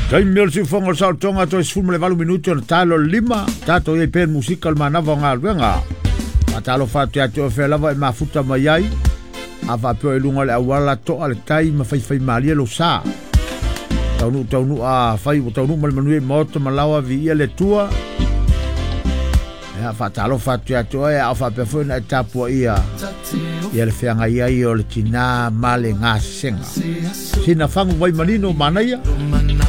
Kai melsi fonga sa tonga to is fulme valu minuto na talo lima tato e per musical manava nga wenga atalo fatu ya to fe lava mafuta mai ava pe lunga le awala to al tai ma fai mali lo sa taunu a fai taunu mal manu moto malawa vi le tua ya fatalo fatu ya to ya ava pe fo na tapo ia le fianga ia o le tina male nga senga sina fangu vai manino manaya